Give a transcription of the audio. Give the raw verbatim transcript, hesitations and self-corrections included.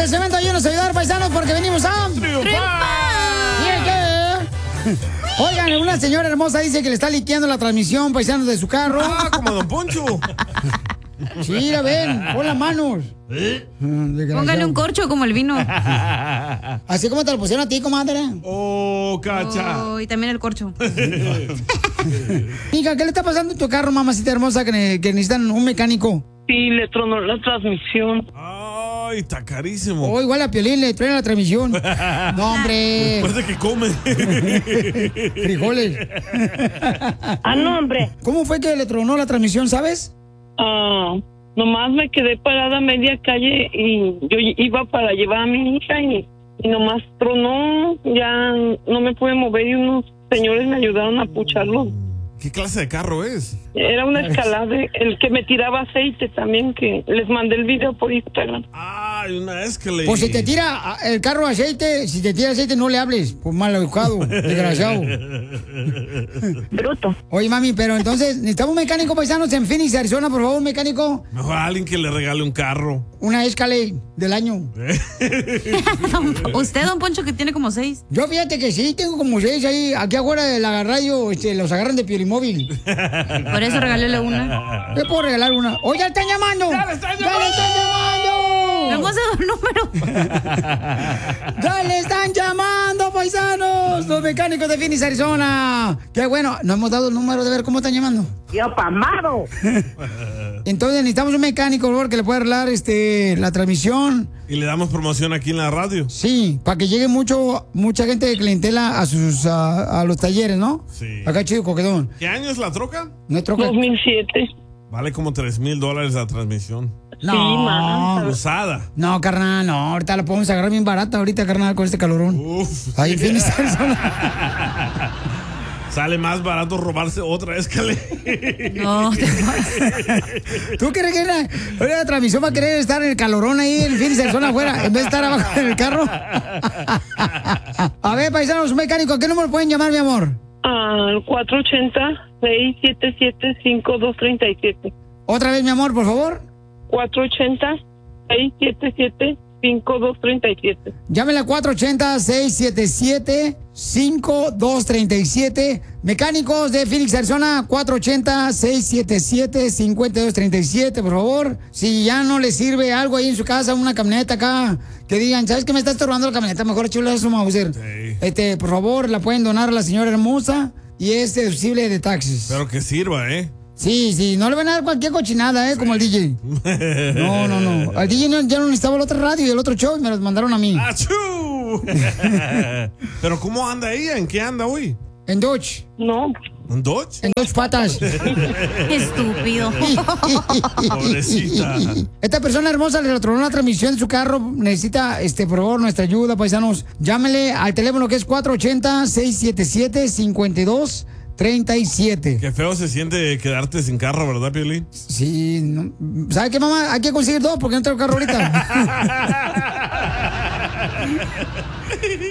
el cemento ayúdanos a ayudar, paisanos, porque venimos a... ¡Triunfar! Oigan, una señora hermosa dice que le está liqueando la transmisión, paisanos, de su carro. Ah, como Don Poncho. Sí, mira, ven, pon las manos. ¿Eh? Póngale un corcho como el vino. Así como te lo pusieron a ti, comadre. Oh, cacha. Oh, y también el corcho. Hija, ¿qué le está pasando a tu carro, mamacita hermosa, que, ne- que necesitan un mecánico? Sí, le tronó la transmisión. Ay, está carísimo. Oh, igual a Piolín le traen la transmisión. No, hombre. Parece que come. Frijoles. Ah, no, hombre. ¿Cómo fue que le tronó la transmisión, sabes? Ah, nomás me quedé parada a media calle y yo iba para llevar a mi hija y, y nomás tronó, ya no me pude mover y unos señores me ayudaron a pucharlo. ¿Qué clase de carro es? Era una escalade, el que me tiraba aceite también, que les mandé el video por Instagram. Ay, una Escalade. Pues si te tira el carro aceite, si te tira aceite no le hables, pues mal educado, desgraciado. Bruto. Oye, mami, pero entonces necesitamos un mecánico, paisanos, en Phoenix, Arizona, por favor, un mecánico. Mejor a alguien que le regale un carro. Una Escalade del año. Usted, don Poncho, que tiene como seis. Yo fíjate que sí, tengo como seis ahí, aquí afuera de la radio, este, los agarran de Piolimóvil. Por eso regálele una. ¿Qué puedo regalar una? ¡Oh, ya le están llamando! ¡Ya le están ¡Ya le están llamando! ¿Me hemos dado el número? ¡Ya le están llamando, paisanos! Los mecánicos de Phoenix, Arizona. ¡Qué bueno! No hemos dado el número de ver cómo están llamando. ¡Yo pamado! Entonces necesitamos un mecánico, por favor, que le pueda arreglar este, la transmisión. Y le damos promoción aquí en la radio. Sí, para que llegue mucho, mucha gente de clientela a sus a, a los talleres, ¿no? Sí. Acá chido, coquetón. ¿Qué año es la troca? No es troca. dos mil siete. Vale como tres mil dólares la transmisión. No, Sí, man. Usada. no, carnal, no. Ahorita la podemos agarrar bien barata, ahorita, carnal, con este calorón. Uf. Ahí Phoenix, Arizona. Sale más barato robarse otra Escalade. No, te ¿Tú crees que la, la transmisión va a querer estar en el calorón ahí en Phoenix, Arizona afuera, en vez de estar abajo en el carro? A ver, paisanos, un mecánico, ¿qué número pueden llamar, mi amor? Al cuatro ochenta, seis siete siete, cinco dos tres siete. Otra vez, mi amor, por favor. cuatro ochenta, seis siete siete, cinco dos tres siete. Llámenle a cuatro ochenta, seis siete siete, cinco dos tres siete. Mecánicos de Phoenix, Arizona, cuatro ochenta, seis siete siete, cinco dos tres siete, por favor. Si ya no le sirve algo ahí en su casa, una camioneta acá, que digan, ¿sabes qué me está estorbando la camioneta? Mejor chula su Mauser. Sí. Este, por favor, la pueden donar a la señora hermosa y es deducible de taxes. Pero que sirva, ¿eh? Sí, sí, no le van a dar cualquier cochinada, ¿eh? Como el D J. No, no, no. Al D J no, ya no necesitaba la otra radio y el otro show y me los mandaron a mí. ¡Achú! Pero ¿cómo anda ella? ¿En qué anda hoy? En Dodge. No, ¿En Dodge? En dos patas. Estúpido. Pobrecita. Esta persona hermosa le retronó la transmisión de su carro. Necesita, este, por favor, nuestra ayuda, paisanos. Llámele al teléfono que es cuatro ochenta, seis siete siete, cinco dos tres siete. Qué feo se siente quedarte sin carro, ¿verdad, Piolín? Sí, no. ¿Sabe qué, mamá? Hay que conseguir dos porque no tengo carro ahorita.